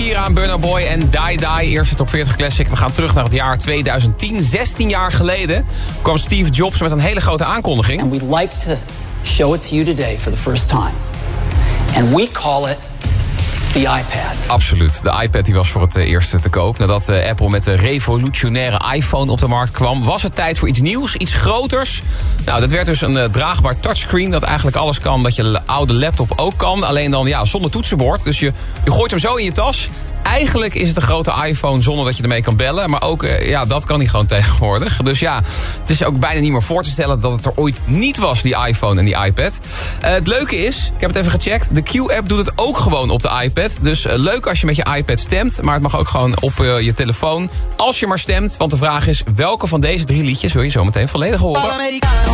Shakira en Burna Boy en Die Die. Eerste top 40 classic. We gaan terug naar het jaar 2010. 16 jaar geleden kwam Steve Jobs met een hele grote aankondiging. And we'd like to show it to you today for the first time. And we call it the iPad. Absoluut. De iPad die was voor het eerst te koop. Nadat Apple met de revolutionaire iPhone op de markt kwam, was het tijd voor iets nieuws, iets groters. Nou, dat werd dus een draagbaar touchscreen dat eigenlijk alles kan dat je oude laptop ook kan. Alleen dan zonder toetsenbord. Dus je gooit hem zo in je tas. Eigenlijk is het een grote iPhone zonder dat je ermee kan bellen. Maar ook, dat kan niet gewoon tegenwoordig. Dus ja, het is ook bijna niet meer voor te stellen dat het er ooit niet was, die iPhone en die iPad. Het leuke is, ik heb het even gecheckt, de Q-app doet het ook gewoon op de iPad. Dus leuk als je met je iPad stemt, maar het mag ook gewoon op je telefoon. Als je maar stemt, want de vraag is, welke van deze 3 liedjes wil je zo meteen volledig horen?